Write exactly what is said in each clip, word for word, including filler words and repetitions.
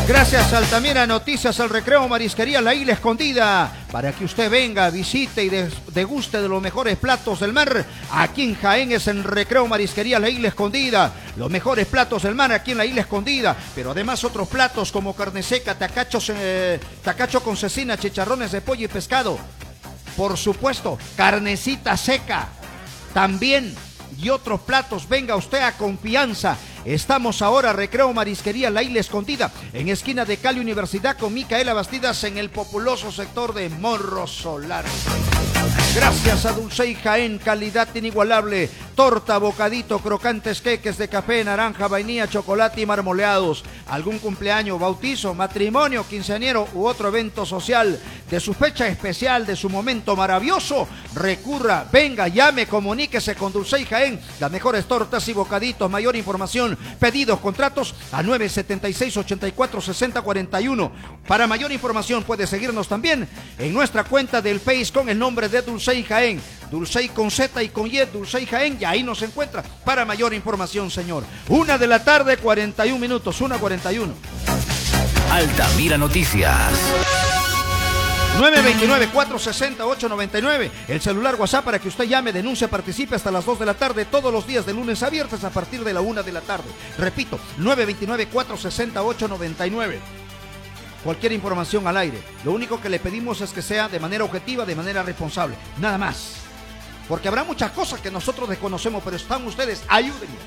Gracias Altamira Noticias, al Recreo Marisquería La Isla Escondida, para que usted venga, visite y deguste de los mejores platos del mar. Aquí en Jaén es en Recreo Marisquería La Isla Escondida. Los mejores platos del mar aquí en La Isla Escondida, pero además otros platos como carne seca, tacachos, eh, tacacho con cecina, chicharrones de pollo y pescado. Por supuesto, carnecita seca también, y otros platos. Venga usted a confianza. Estamos ahora, Recreo Marisquería La Isla Escondida, en esquina de Cali Universidad con Micaela Bastidas, en el populoso sector de Morro Solar. Gracias a Dulcey Jaén, calidad inigualable. Torta, bocadito, crocantes, queques de café, naranja, vainilla, chocolate y marmoleados. Algún cumpleaños, bautizo, matrimonio, quinceañero u otro evento social, de su fecha especial, de su momento maravilloso, recurra, venga, llame, comuníquese con Dulcey Jaén. Las mejores tortas y bocaditos. Mayor información, pedidos, contratos a nueve siete seis, ocho cuatro, seis cero cuatro uno. Para mayor información puede seguirnos también en nuestra cuenta del Face con el nombre de Dulcey Jaén. Dulcey con Z y con Y, Dulcey Jaén, y ahí nos encuentra para mayor información, señor. Una de la tarde, cuarenta y un minutos, una cuarenta y uno. Altamira Noticias. nueve dos nueve, cuatro seis cero, ocho nueve nueve, el celular WhatsApp para que usted llame, denuncie, participe hasta las dos de la tarde, todos los días de lunes a viernes a partir de la una de la tarde. Repito, nueve dos nueve, cuatro seis cero, ocho nueve nueve. Cualquier información al aire. Lo único que le pedimos es que sea de manera objetiva, de manera responsable. Nada más. Porque habrá muchas cosas que nosotros desconocemos, pero están ustedes, ayúdennos.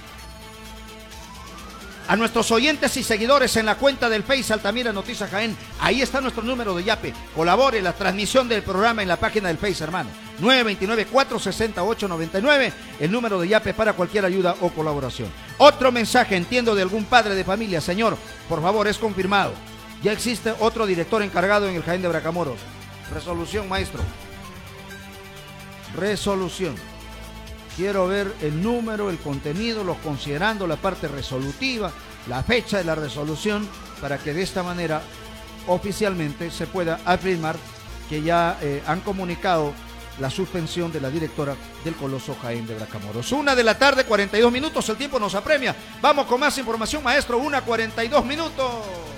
A nuestros oyentes y seguidores en la cuenta del Face Altamira Noticias Jaén, ahí está nuestro número de Yape. Colabore la transmisión del programa en la página del Face, hermano. nueve dos nueve, cuatro seis cero, ocho nueve nueve, el número de Yape para cualquier ayuda o colaboración. Otro mensaje, entiendo, de algún padre de familia. Señor, por favor, es confirmado. Ya existe otro director encargado en el Jaén de Bracamoros. Resolución, maestro. Resolución. Quiero ver el número, el contenido, los considerando, la parte resolutiva, la fecha de la resolución, para que de esta manera oficialmente se pueda afirmar que ya eh, han comunicado la suspensión de la directora del Coloso Jaén de Bracamoros. Una de la tarde, cuarenta y dos minutos, el tiempo nos apremia. Vamos con más información, maestro. Una cuarenta y dos minutos.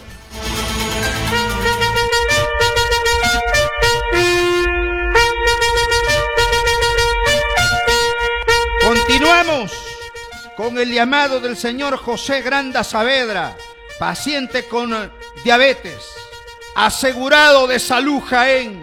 Continuamos con el llamado del señor José Granda Saavedra, paciente con diabetes, asegurado de Salud Jaén.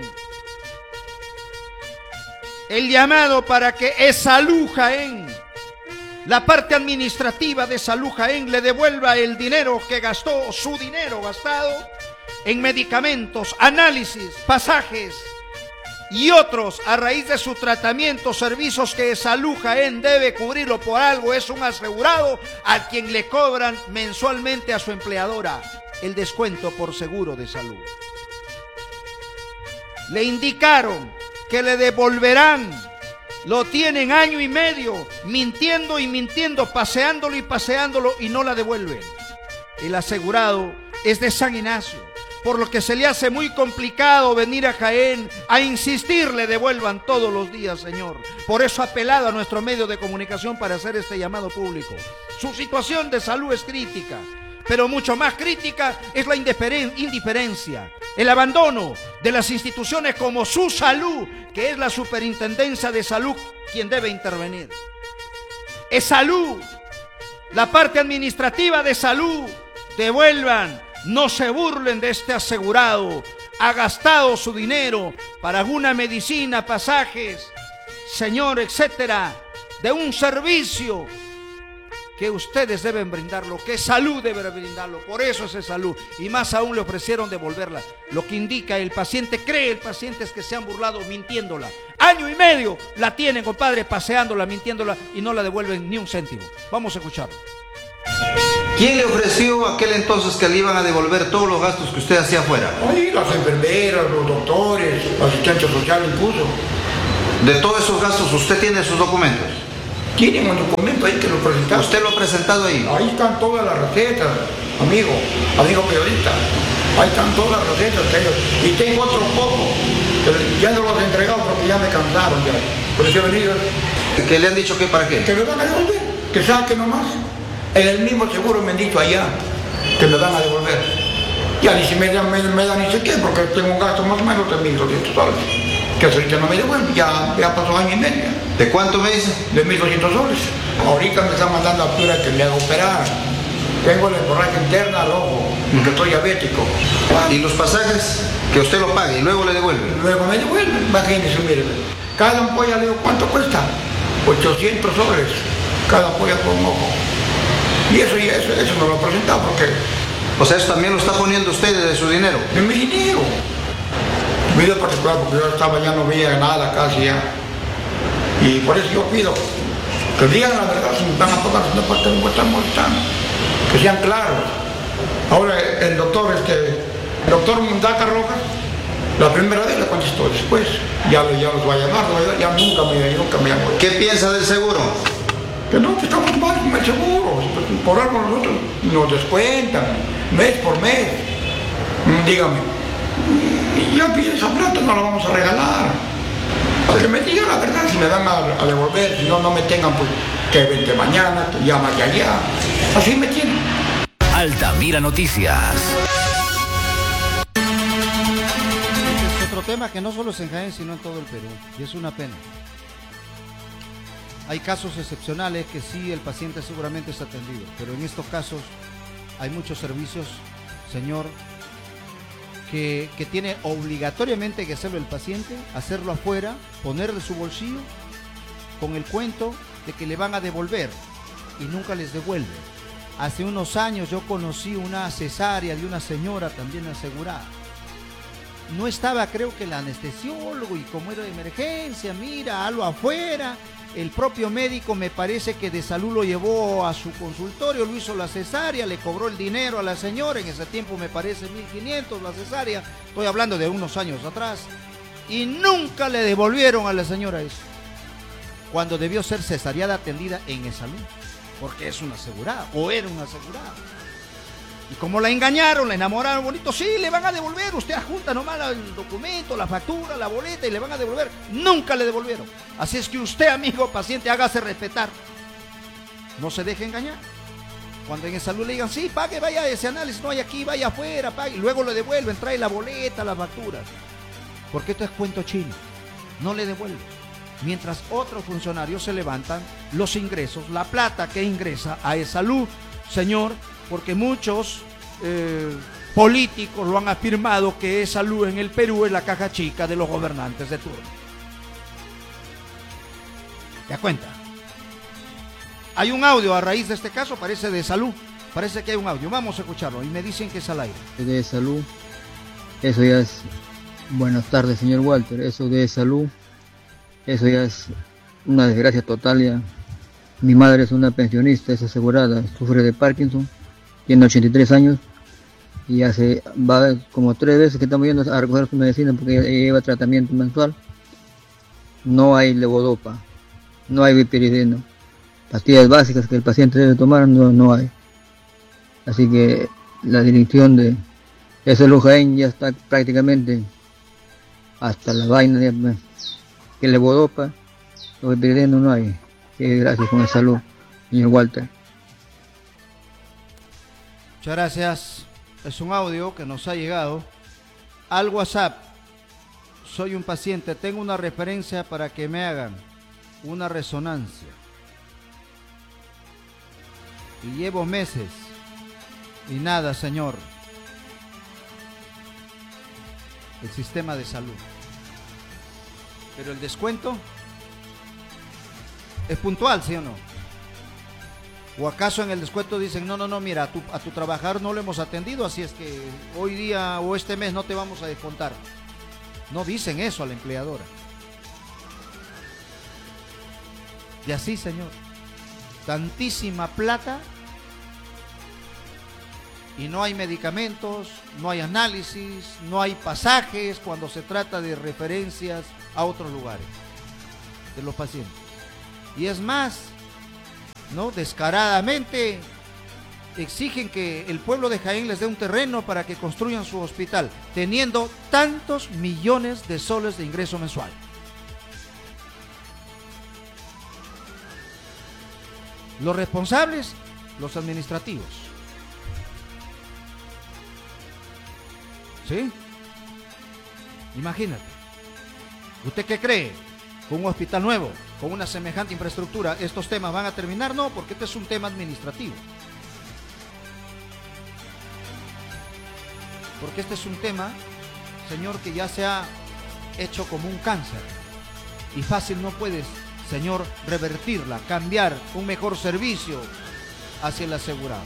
El llamado para que es Salud Jaén, la parte administrativa de Salud Jaén, le devuelva el dinero que gastó, su dinero gastado en medicamentos, análisis, pasajes y otros a raíz de su tratamiento, servicios que Salud Jaén debe cubrirlo. Por algo es un asegurado a quien le cobran mensualmente a su empleadora el descuento por seguro de salud. Le indicaron que le devolverán, lo tienen año y medio mintiendo y mintiendo, paseándolo y paseándolo, y no la devuelven. El asegurado es de San Ignacio, por lo que se le hace muy complicado venir a Jaén a insistir, le devuelvan todos los días, señor. Por eso ha apelado a nuestro medio de comunicación para hacer este llamado público. Su situación de salud es crítica, pero mucho más crítica es la indiferencia, el abandono de las instituciones como Su Salud, que es la Superintendencia de Salud quien debe intervenir. Es Salud, la parte administrativa de Salud, devuelvan. No se burlen de este asegurado. Ha gastado su dinero para alguna medicina, pasajes, señor, etcétera, de un servicio que ustedes deben brindarlo, que Salud debe brindarlo. Por eso es Salud. Y más aún le ofrecieron devolverla. Lo que indica el paciente, cree el paciente, es que se han burlado mintiéndola. Año y medio la tienen, compadre, paseándola, mintiéndola, y no la devuelven ni un céntimo. Vamos a escucharlo. ¿Quién le ofreció aquel entonces que le iban a devolver todos los gastos que usted hacía afuera? Ahí las enfermeras, los doctores, la asistencia social incluso. De todos esos gastos, ¿usted tiene sus documentos? Tienen un documento ahí que lo presentaron. ¿Usted lo ha presentado ahí? Ahí están todas las recetas, amigo, amigo periodista. Ahí están todas las recetas que ellos. Y tengo otros pocos, que ya no los he entregado porque ya me cansaron ya. Por eso he venido. ¿Qué le han dicho que para qué? Que me van a devolver, que saquen nomás. En el mismo seguro me han dicho allá que me van a devolver. Ya ni si me, me, me da ni sé qué, porque tengo un gasto más o menos de mil doscientos dólares. Que ahorita no me devuelve, ya, ya pasó año y medio. ¿De cuánto me dice? De mil doscientos soles. Ahorita me están mandando a Piura que me haga operar. Tengo la hemorragia interna al ojo, porque estoy diabético. ¿Y los pasajes? Que usted lo pague y luego le devuelven. Luego me devuelven, imagínense, mire. Cada ampolla, le digo, ¿cuánto cuesta? ochocientos soles, cada ampolla por un ojo. Y eso, eso, eso no lo he presentado porque... O sea, eso también lo está poniendo usted de su dinero. De mi dinero. Mi vida particular, porque yo estaba, ya no veía nada casi ya. Y por eso yo pido que digan la verdad, si me van a pagar, si no, ¿para qué me están molestando? Que sean claros. Ahora el doctor, este, el doctor Mundaca Rojas, la primera vez le contestó, después ya, ya los va a llamar, ya nunca me, nunca me llamó. ¿Qué piensa del seguro? Que no, que estamos mal con el seguro, por algo nosotros nos descuentan, mes por mes. Dígame, y yo pido esa plata, no la vamos a regalar. Que me digan la verdad, si me van a, a devolver, si no, no me tengan, pues, que vente mañana, que llama que allá. Así me tienen. Altamira Noticias. Este es otro tema que no solo es en Jaén, sino en todo el Perú, y es una pena. Hay casos excepcionales que sí, el paciente seguramente está atendido, pero en estos casos hay muchos servicios, señor, que, que tiene obligatoriamente que hacerlo el paciente, hacerlo afuera, ponerle su bolsillo, con el cuento de que le van a devolver, y nunca les devuelven. Hace unos años yo conocí una cesárea de una señora también asegurada. No estaba, creo que el anestesiólogo, y como era de emergencia, mira, halo afuera. El propio médico, me parece que de salud, lo llevó a su consultorio, lo hizo la cesárea, le cobró el dinero a la señora, en ese tiempo me parece mil quinientos la cesárea, estoy hablando de unos años atrás, y nunca le devolvieron a la señora eso, cuando debió ser cesariada atendida en salud, porque es una asegurada, o era una asegurada. Y como la engañaron, la enamoraron bonito, sí, le van a devolver, usted adjunta nomás el documento, la factura, la boleta y le van a devolver. Nunca le devolvieron. Así es que usted, amigo paciente, hágase respetar. No se deje engañar. Cuando en salud le digan, sí, pague, vaya a ese análisis, no hay aquí, vaya afuera, pague. Y luego le devuelven, trae la boleta, la factura. Porque esto es cuento chino. No le devuelven. Mientras otros funcionarios se levantan los ingresos, la plata que ingresa a E-Salud, señor, porque muchos eh, políticos lo han afirmado que E-Salud en el Perú es la caja chica de los gobernantes de turno. ¿Te das cuenta? Hay un audio a raíz de este caso, parece de salud, parece que hay un audio, vamos a escucharlo y me dicen que es al aire. De salud, eso ya es, buenas tardes señor Walter, eso de salud, eso ya es una desgracia total ya. Mi madre es una pensionista, es asegurada, sufre de Parkinson, tiene ochenta y tres años y hace va como tres veces que estamos yendo a recoger su medicina porque ella lleva tratamiento mensual. No hay levodopa, no hay vipiridino, pastillas básicas que el paciente debe tomar no, no hay. Así que la dirección de E-Salud Jaén ya está prácticamente hasta la vaina de que levodopa, los vipiridino no hay. Que gracias con E-Salud, señor Walter. Muchas gracias. Es un audio que nos ha llegado al WhatsApp. Soy un paciente, tengo una referencia para que me hagan una resonancia. Y llevo meses y nada, señor. El sistema de salud. Pero el descuento es puntual, ¿sí o no? ¿O acaso en el descuento dicen, no, no, no, mira, a tu, a tu trabajador no lo hemos atendido, así es que hoy día o este mes no te vamos a descontar? No dicen eso a la empleadora. Y así, señor, tantísima plata y no hay medicamentos, no hay análisis, no hay pasajes cuando se trata de referencias a otros lugares de los pacientes. Y es más, ¿no? Descaradamente exigen que el pueblo de Jaén les dé un terreno para que construyan su hospital, teniendo tantos millones de soles de ingreso mensual. Los responsables, los administrativos. ¿Sí? Imagínate. ¿Usted qué cree? Con un hospital nuevo, con una semejante infraestructura, ¿estos temas van a terminar? No, porque este es un tema administrativo. Porque este es un tema, señor, que ya se ha hecho como un cáncer. Y fácil no puedes, señor, revertirla, cambiar un mejor servicio hacia el asegurado.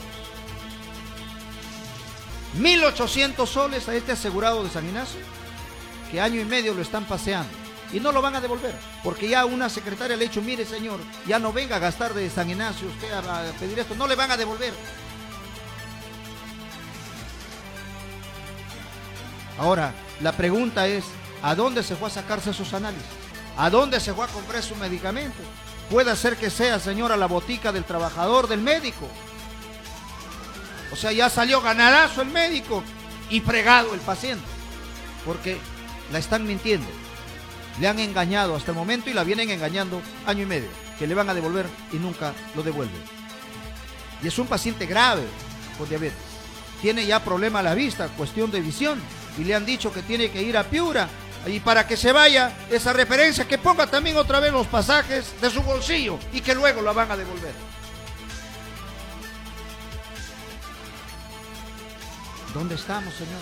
mil ochocientos soles a este asegurado de San Ignacio, que año y medio lo están paseando. Y no lo van a devolver, porque ya una secretaria le ha dicho, mire señor, ya no venga a gastar de San Ignacio usted a pedir esto, no le van a devolver. Ahora, la pregunta es, ¿a dónde se fue a sacarse esos análisis? ¿A dónde se fue a comprar su medicamento? Puede ser que sea, señora, la botica del trabajador, del médico. O sea, ya salió ganadazo el médico y fregado el paciente, porque la están mintiendo. Le han engañado hasta el momento y la vienen engañando año y medio, que le van a devolver y nunca lo devuelven. Y es un paciente grave con diabetes. Tiene ya problema a la vista, cuestión de visión, y le han dicho que tiene que ir a Piura. Y para que se vaya esa referencia, que ponga también otra vez los pasajes de su bolsillo y que luego la van a devolver. ¿Dónde estamos, señor?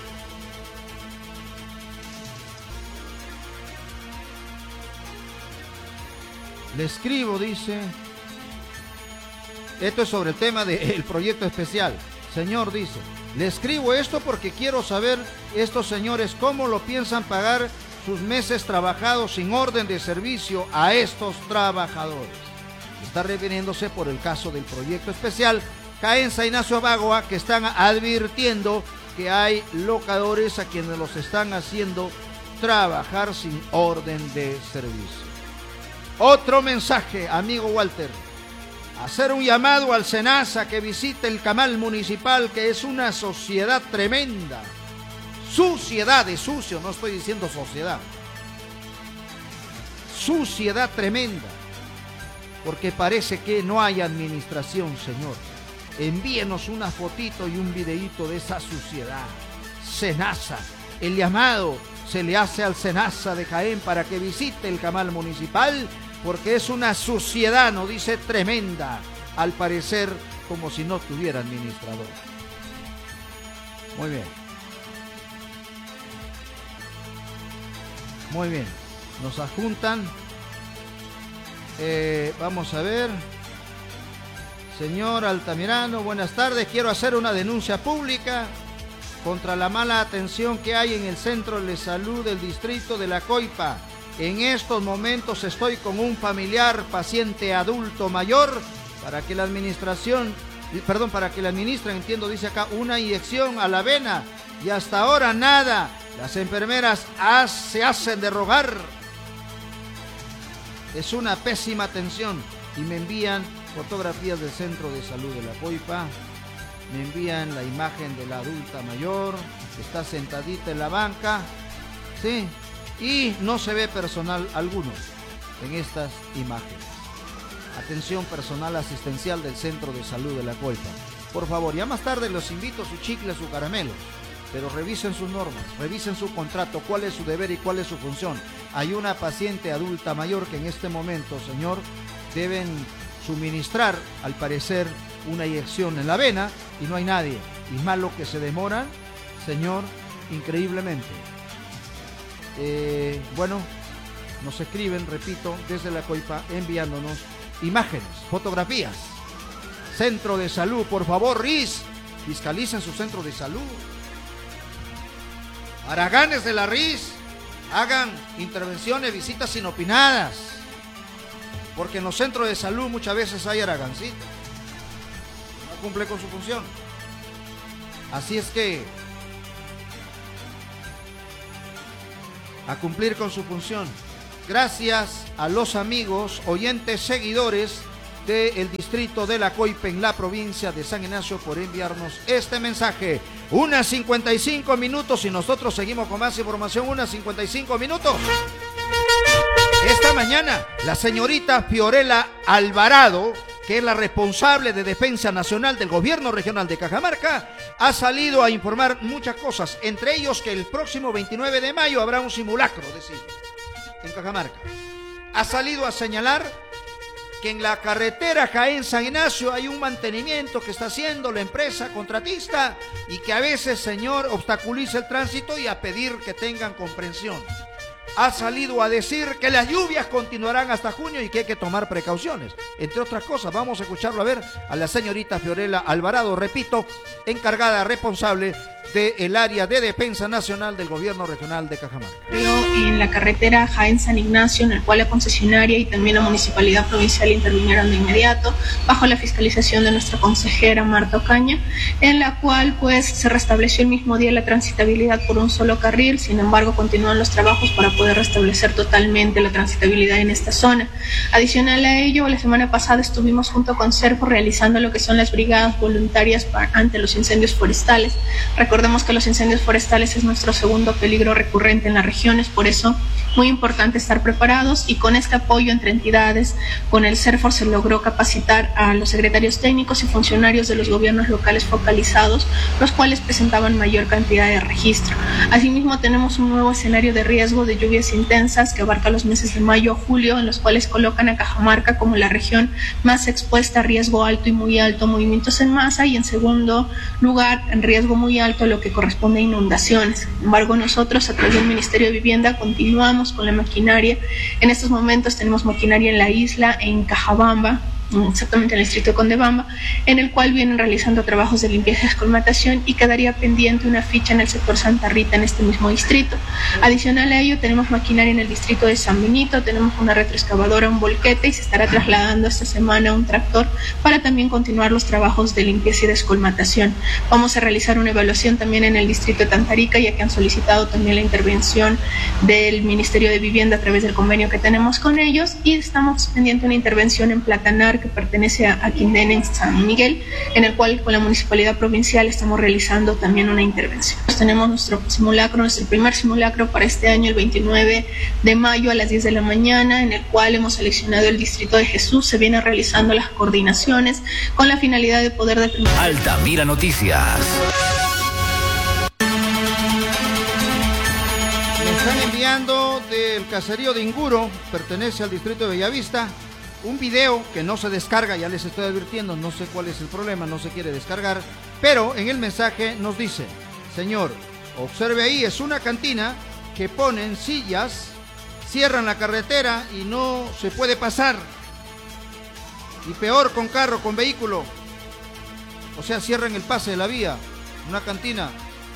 Le escribo, dice, esto es sobre el tema del proyecto especial. Señor, dice, le escribo esto porque quiero saber estos señores cómo lo piensan pagar sus meses trabajados sin orden de servicio a estos trabajadores. Está refiriéndose por el caso del proyecto especial Jaén San Ignacio Bagoa, que están advirtiendo que hay locadores a quienes los están haciendo trabajar sin orden de servicio. Otro mensaje, amigo Walter. Hacer un llamado al SENASA que visite el Camal Municipal, que es una sociedad tremenda. Suciedad de sucio, no estoy diciendo sociedad. Suciedad tremenda. Porque parece que no hay administración, señor. Envíenos una fotito y un videíto de esa suciedad. SENASA, el llamado se le hace al SENASA de Jaén para que visite el Camal Municipal, porque es una suciedad, nos dice, tremenda, al parecer como si no tuviera administrador. Muy bien. Muy bien. Nos adjuntan. Eh, vamos a ver. Señor Altamirano, buenas tardes. Quiero hacer una denuncia pública contra la mala atención que hay en el Centro de Salud del Distrito de La Coipa. En estos momentos estoy con un familiar paciente adulto mayor para que la administración, perdón, para que le administren, entiendo, dice acá, una inyección a la vena y hasta ahora nada. Las enfermeras se hacen de rogar. Es una pésima atención y me envían fotografías del Centro de Salud de La Coipa. Me envían la imagen de la adulta mayor que está sentadita en la banca, ¿sí? Y no se ve personal alguno en estas imágenes. Atención personal asistencial del Centro de Salud de La Coipa. Por favor, ya más tarde los invito a su chicle, a su caramelo, pero revisen sus normas, revisen su contrato, cuál es su deber y cuál es su función. Hay una paciente adulta mayor que en este momento, señor, deben suministrar, al parecer, una inyección en la vena y no hay nadie. Y más lo que se demoran, señor, increíblemente. Eh, bueno, nos escriben, repito, desde La Coipa, enviándonos imágenes, fotografías. Centro de Salud, por favor, R I S, fiscalicen su centro de salud. Haraganes de la R I S, hagan intervenciones, visitas inopinadas, porque en los centros de salud muchas veces hay haragancitos. No cumple con su función. Así es que a cumplir con su función. Gracias a los amigos, oyentes, seguidores del distrito de La Coipa en la provincia de San Ignacio por enviarnos este mensaje. Unas cincuenta y cinco minutos y nosotros seguimos con más información. Unas cincuenta y cinco minutos. Esta mañana la señorita Fiorella Alvarado que es la responsable de Defensa Nacional del Gobierno Regional de Cajamarca, ha salido a informar muchas cosas, entre ellos que el próximo veintinueve de mayo habrá un simulacro, decir, en Cajamarca. Ha salido a señalar que en la carretera Jaén-San Ignacio hay un mantenimiento que está haciendo la empresa contratista y que a veces, señor, obstaculiza el tránsito, y a pedir que tengan comprensión. Ha salido a decir que las lluvias continuarán hasta junio y que hay que tomar precauciones. Entre otras cosas, vamos a escucharlo a ver a la señorita Fiorella Alvarado, repito, encargada responsable del área de Defensa Nacional del Gobierno Regional de Cajamarca. En la carretera Jaén-San Ignacio, en el cual la concesionaria y también la Municipalidad Provincial intervinieron de inmediato, bajo la fiscalización de nuestra consejera Marta Ocaña, en la cual pues se restableció el mismo día la transitabilidad por un solo carril. Sin embargo, continúan los trabajos para poder restablecer totalmente la transitabilidad en esta zona. Adicional a ello, la semana pasada estuvimos junto con Serpo realizando lo que son las brigadas voluntarias para, ante los incendios forestales. Recordemos que los incendios forestales es nuestro segundo peligro recurrente en la región, es por eso muy importante estar preparados, y con este apoyo entre entidades, con el CERFOR se logró capacitar a los secretarios técnicos y funcionarios de los gobiernos locales focalizados, los cuales presentaban mayor cantidad de registro. Asimismo, tenemos un nuevo escenario de riesgo de lluvias intensas que abarca los meses de mayo a julio, en los cuales colocan a Cajamarca como la región más expuesta a riesgo alto y muy alto, movimientos en masa, y en segundo lugar, en riesgo muy alto lo que corresponde a inundaciones. Sin embargo, nosotros a través del Ministerio de Vivienda continuamos con la maquinaria. En estos momentos tenemos maquinaria en la isla, en Cajabamba, exactamente en el distrito de Condebamba, en el cual vienen realizando trabajos de limpieza y descolmatación, y quedaría pendiente una ficha en el sector Santa Rita en este mismo distrito. Adicional a ello, tenemos maquinaria en el distrito de San Benito, tenemos una retroexcavadora, un volquete, y se estará trasladando esta semana un tractor para también continuar los trabajos de limpieza y descolmatación. Vamos a realizar una evaluación también en el distrito de Tantarica, ya que han solicitado también la intervención del Ministerio de Vivienda a través del convenio que tenemos con ellos, y estamos pendiente de una intervención en Platanar, que pertenece a Quindén, en San Miguel, en el cual con la Municipalidad Provincial estamos realizando también una intervención. Tenemos nuestro simulacro, nuestro primer simulacro para este año, el veintinueve de mayo a las diez de la mañana, en el cual hemos seleccionado el distrito de Jesús. Se vienen realizando las coordinaciones con la finalidad de poder determinar. Altamira Noticias. Me están enviando del caserío de Inguro, pertenece al distrito de Bellavista, un video que no se descarga, ya les estoy advirtiendo, no sé cuál es el problema, no se quiere descargar, pero en el mensaje nos dice: señor, observe ahí, es una cantina que ponen sillas, cierran la carretera y no se puede pasar, y peor con carro, con vehículo, o sea, cierran el pase de la vía, una cantina.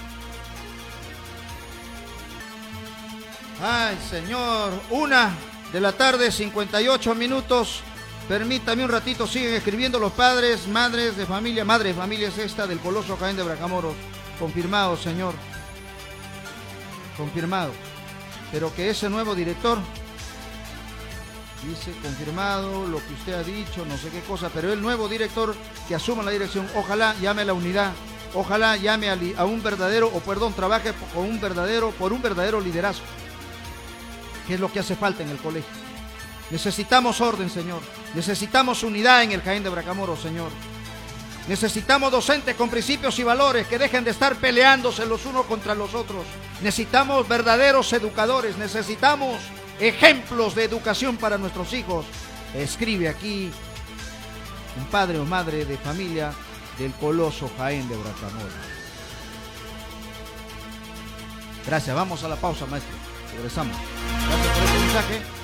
Ay, señor, una de la tarde, cincuenta y ocho minutos. Permítame un ratito, siguen escribiendo los padres, madres de familia. Madre de familia es esta del Coloso Jaén de Bracamoros. Confirmado, señor. Confirmado. Pero que ese nuevo director, dice confirmado lo que usted ha dicho, no sé qué cosa, pero el nuevo director que asuma la dirección, ojalá llame a la unidad, ojalá llame a, a un verdadero, o perdón, trabaje con un verdadero, por un verdadero liderazgo, que es lo que hace falta en el colegio. Necesitamos orden, señor. Necesitamos unidad en el Jaén de Bracamoros, señor. Necesitamos docentes con principios y valores que dejen de estar peleándose los unos contra los otros. Necesitamos verdaderos educadores. Necesitamos ejemplos de educación para nuestros hijos. Escribe aquí un padre o madre de familia del Coloso Jaén de Bracamoros. Gracias. Vamos a la pausa, maestro. Regresamos. Gracias por este mensaje.